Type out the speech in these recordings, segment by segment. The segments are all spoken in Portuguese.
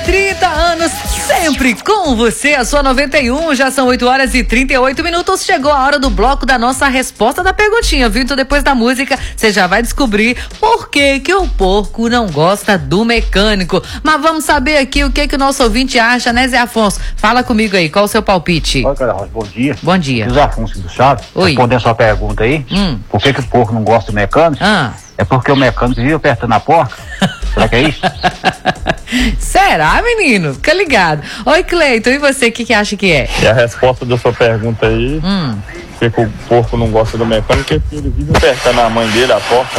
30 anos, sempre com você, a sua 91, já são 8h38. Chegou a hora do bloco da nossa resposta da perguntinha, viu? Então depois da música, você já vai descobrir por que que o porco não gosta do mecânico. Mas vamos saber aqui o que que o nosso ouvinte acha, né, Zé Afonso? Fala comigo aí, qual o seu palpite? Oi, Carol, bom dia. Bom dia. Zé Afonso do Chaves. Oi. Respondendo a sua pergunta aí, por que que o porco não gosta do mecânico? É porque o mecânico vive apertando a porca. Será que é isso? Será, menino? Fica ligado. Oi, Cleiton, e você, o que acha que é? E a resposta da sua pergunta aí, por que o porco não gosta do mecânico, é porque ele vive apertando a mãe dele, a porca.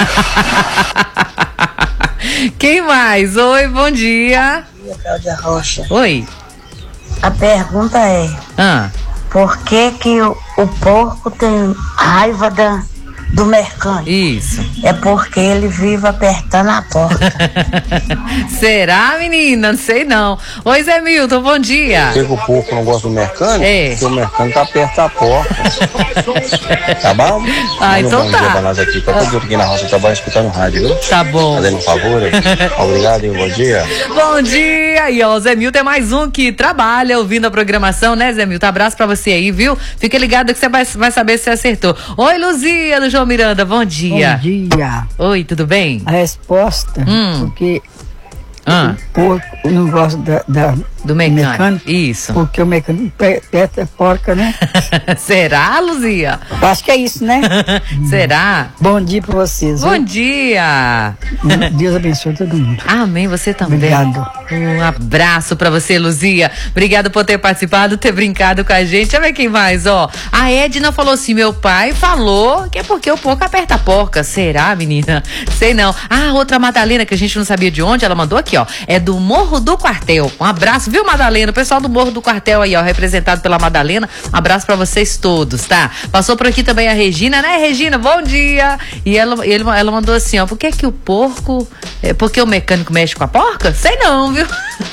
Quem mais? Oi, bom dia. Bom dia, Cláudia Rocha. Oi. A pergunta é, por que que o porco tem raiva do mecânico? Isso. É porque ele vive apertando a porta. Será, menina? Não sei não. Oi, Zé Milton, bom dia. Por que o porco não gosta do mecânico? É. Porque o mecânico aperta a porta. Tá bom? Então bom tá. dia pra nós aqui. Tá todo aqui na roça, trabalho escutando rádio, viu? Tá bom. Fazendo um favor aí. Obrigado e bom dia. Bom dia. E ó, o Zé Milton é mais um que trabalha ouvindo a programação, né, Zé Milton? Abraço pra você aí, viu? Fica ligado que você vai saber se acertou. Oi, Luzia do João Miranda, bom dia. Bom dia. Oi, tudo bem? A resposta, porque o porco não gosta do mecânico. Isso. Porque o mecânico aperta a porca, né? Será, Luzia? Acho que é isso, né? Será? Bom dia pra vocês. Bom dia. Deus abençoe todo mundo. Amém, você também. Obrigado. Um abraço pra você, Luzia. Obrigado por ter participado, ter brincado com a gente. Deixa eu ver quem mais, ó. A Edna falou assim, meu pai falou que é porque o porco aperta a porca. Será, menina? Sei não. Ah, outra Madalena que a gente não sabia de onde, ela mandou aqui, ó. É do Morro do Quartel. Um abraço, viu, Madalena? O pessoal do Morro do Quartel aí, ó, representado pela Madalena. Um abraço pra vocês todos, tá? Passou por aqui também a Regina, né, Regina? Bom dia. E ela mandou assim, ó, por que que o porco... porque o mecânico mexe com a porca? Sei não, viu?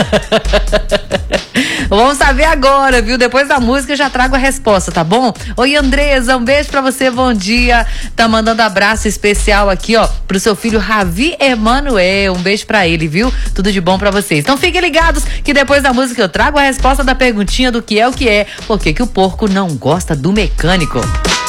Vamos saber agora, viu? Depois da música eu já trago a resposta, tá bom? Oi, Andresa, um beijo pra você, bom dia. Tá mandando abraço especial aqui, ó, pro seu filho Ravi Emanuel. Um beijo pra ele, viu? Tudo de bom pra vocês. Então fiquem ligados que depois da música eu trago a resposta da perguntinha do que é o que é. Por que que o porco não gosta do mecânico?